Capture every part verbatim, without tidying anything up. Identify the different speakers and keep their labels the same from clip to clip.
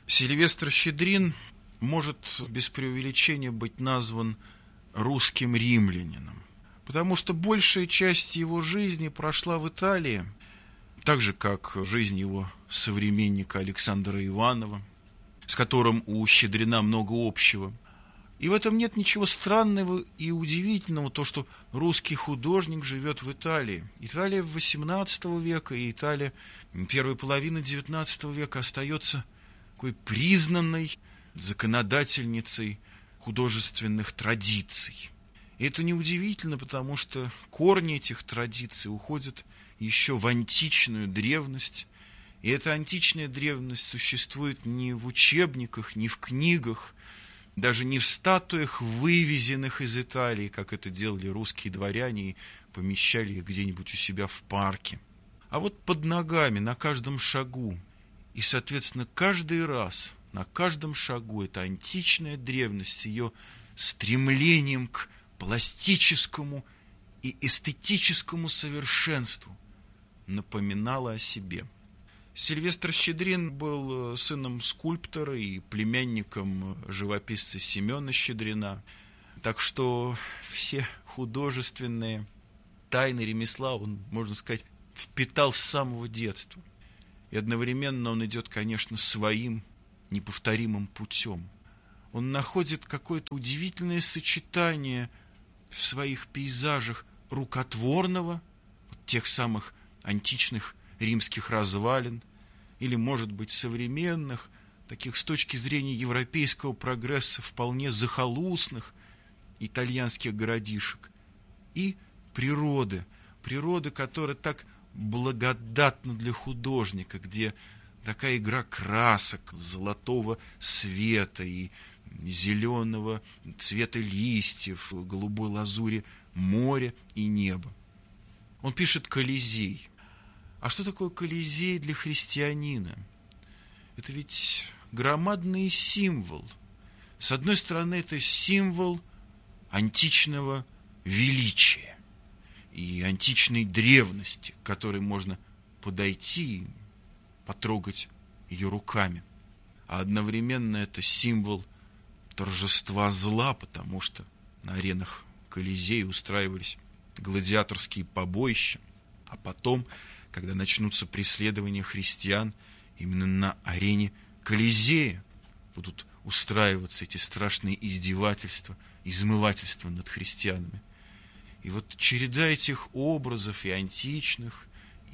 Speaker 1: Сильвестр Щедрин может без преувеличения быть назван русским римлянином, потому что большая часть его жизни прошла в Италии, так же, как жизнь его современника Александра Иванова, с которым у Щедрина много общего. И в этом нет ничего странного и удивительного, то, что русский художник живет в Италии. Италия восемнадцатого века и Италия первой половины девятнадцатого века остается такой признанной законодательницей художественных традиций. И это неудивительно, потому что корни этих традиций уходят еще в античную древность. И эта античная древность существует не в учебниках, не в книгах, даже не в статуях, вывезенных из Италии, как это делали русские дворяне и помещали их где-нибудь у себя в парке. А вот под ногами, на каждом шагу. И, соответственно, каждый раз, на каждом шагу эта античная древность с ее стремлением к пластическому и эстетическому совершенству напоминала о себе. Сильвестр Щедрин был сыном скульптора и племянником живописца Семена Щедрина, так что все художественные тайны ремесла он, можно сказать, впитал с самого детства. И одновременно он идет, конечно, своим неповторимым путем. Он находит какое-то удивительное сочетание в своих пейзажах рукотворного, тех самых античных римских развалин, или, может быть, современных, таких с точки зрения европейского прогресса вполне захолустных итальянских городишек, и природы, природы, которая так благодатна для художника, где такая игра красок, золотого света и зеленого цвета листьев, голубой лазури моря и неба. Он пишет «Колизей». А что такое Колизей для христианина? Это ведь громадный символ. С одной стороны, это символ античного величия и античной древности, к которой можно подойти и потрогать ее руками. А одновременно это символ торжества зла, потому что на аренах Колизея устраивались гладиаторские побоища, а потом, когда начнутся преследования христиан, именно на арене Колизея будут устраиваться эти страшные издевательства, измывательства над христианами. И вот череда этих образов и античных,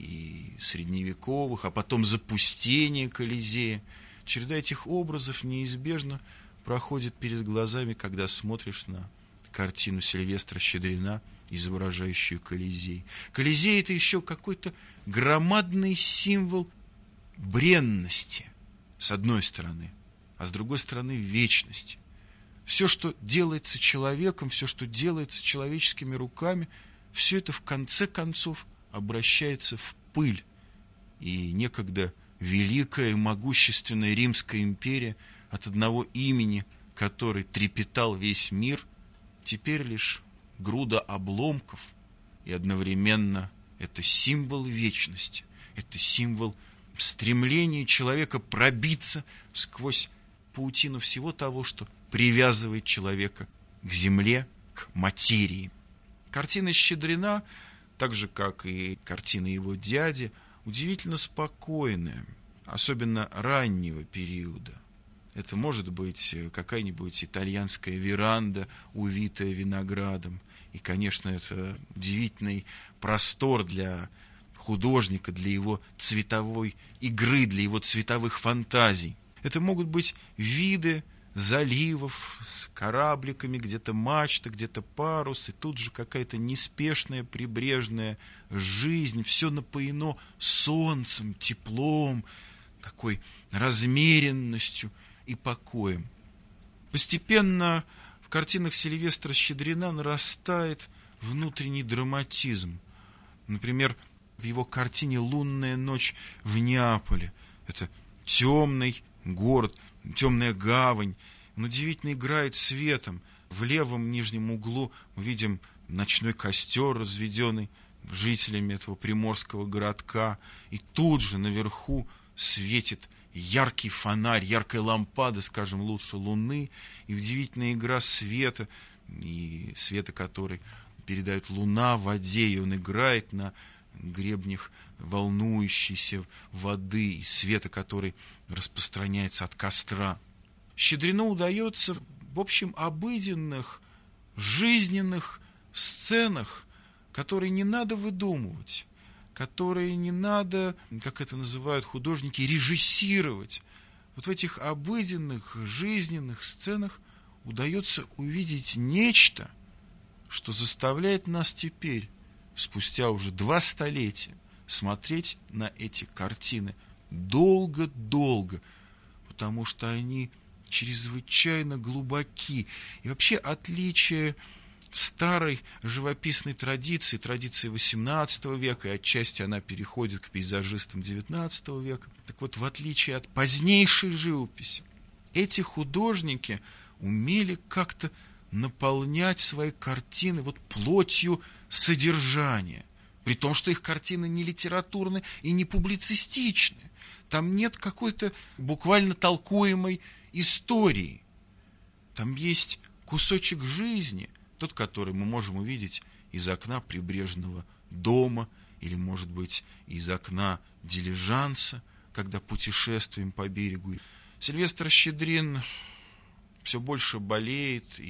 Speaker 1: и средневековых, а потом запустение Колизея, череда этих образов неизбежно проходит перед глазами, когда смотришь на картину Сильвестра Щедрина, изображающую Колизей. Колизей – это еще какой-то громадный символ бренности, с одной стороны, а с другой стороны вечности. Все, что делается человеком, все, что делается человеческими руками, все это в конце концов обращается в пыль. И некогда великая и могущественная Римская империя, от одного имени которой трепетал весь мир, теперь лишь груда обломков, и одновременно это символ вечности, это символ стремления человека пробиться сквозь паутину всего того, что привязывает человека к земле, к материи. Картина Щедрина, так же, как и картина его дяди, удивительно спокойная, особенно раннего периода. Это может быть какая-нибудь итальянская веранда, увитая виноградом. И, конечно, это удивительный простор для художника, для его цветовой игры, для его цветовых фантазий. Это могут быть виды заливов с корабликами, где-то мачта, где-то парус, и тут же какая-то неспешная прибрежная жизнь. Все напоено солнцем, теплом, такой размеренностью и покоем. Постепенно в картинах Сильвестра Щедрина нарастает внутренний драматизм. Например, в его картине «Лунная ночь в Неаполе». Это темный город, темная гавань. Он удивительно играет светом. В левом нижнем углу мы видим ночной костер, разведенный жителями этого приморского городка. И тут же наверху светит яркий фонарь, яркая лампада, скажем, лучше луны, и удивительная игра света, и света, который передает луна в воде, и он играет на гребнях волнующейся воды, и света, который распространяется от костра. Щедрину удается в общем обыденных, жизненных сценах, которые не надо выдумывать, которые не надо, как это называют художники, режиссировать. Вот в этих обыденных, жизненных сценах удается увидеть нечто, что заставляет нас теперь, спустя уже два столетия, смотреть на эти картины долго-долго, потому что они чрезвычайно глубоки. И вообще отличие старой живописной традиции, традиции восемнадцатого века, и отчасти она переходит к пейзажистам девятнадцатого века. Так вот, в отличие от позднейшей живописи, эти художники умели как-то наполнять свои картины вот плотью содержания, при том, что их картины не литературны и не публицистичны. Там нет какой-то буквально толкуемой истории. Там есть кусочек жизни, тот, который мы можем увидеть из окна прибрежного дома или, может быть, из окна дилижанса, когда путешествуем по берегу. Сильвестр Щедрин все больше болеет,